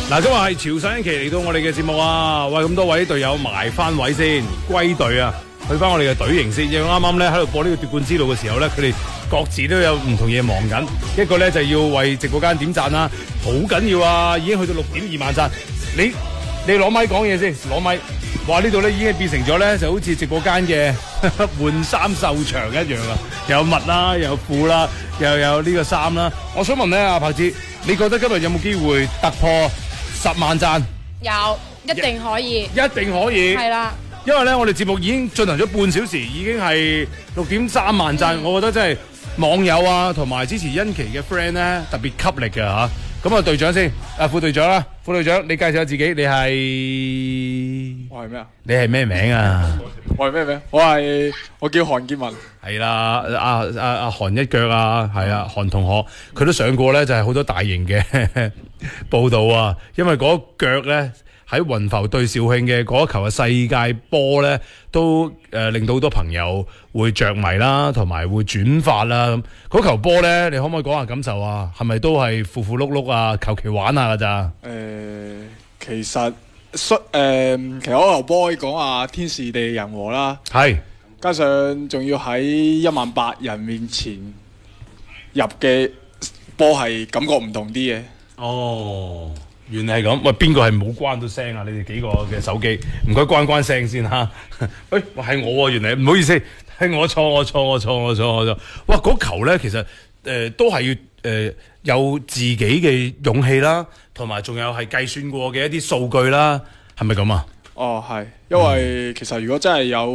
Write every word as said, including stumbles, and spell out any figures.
嗱，今日係潮汕一期嚟到我哋嘅節目啊！喂，咁多位隊友埋翻位先，歸隊啊！去翻我哋嘅隊形先，因為啱啱咧喺度播呢個奪冠之路嘅時候咧，佢哋各自都有唔同嘢忙緊。一個咧就要為直播間點讚啦，好緊要啊！已經去到六點二萬讚。你你攞咪講嘢先，攞咪。哇！呢度咧已經變成咗咧，就好似直播間嘅換衫秀場一樣啊！有襪啦，有褲啦，又有呢個衫啦。我想問咧，阿柏芝，你覺得今日有冇機會突破十萬讚？ 有，一定可以， 一定可以。 係啦。因為咧，我哋節目已經進行咗半小時，已經係六點三萬讚。嗯、我覺得真係網友啊，同埋支持欣琪嘅 friend 咧，特別給力嘅嚇。咁啊，隊長先，啊副隊長啦，副隊長，你介紹下自己，你係我係咩啊？ 你係咩名啊？ 我係咩名？我係我叫韓建文。係啦，阿阿阿韓一腳啊，係啊，韓同學，佢都上過咧，就係好多大型嘅報導啊，因為嗰腳咧。喺雲浮對肇慶嘅嗰一球嘅世界波咧，都誒、呃、令到好多朋友會着迷啦，同埋會轉發啦。嗰球波咧，你可唔可以講下感受啊？係咪都係符符碌碌啊，求其玩下㗎咋？誒、 呃，其實誒、呃，其實嗰球波可以講話天時地利人和啦。係，加上仲要喺一萬八人面前入嘅波，係感覺唔同啲嘅。 哦。原來係咁，喂，邊個係冇關到聲啊？你哋幾個嘅手機，唔該關關聲先嚇。喂，係我喎，原來唔好意思，係我錯，我錯，我錯，我錯，我錯。哇，嗰球咧，其實誒、呃、都係要誒、呃、有自己嘅勇氣啦，同埋仲有係計算過嘅一啲數據啦，係咪咁啊？ 哦，係，因為其實如果真係有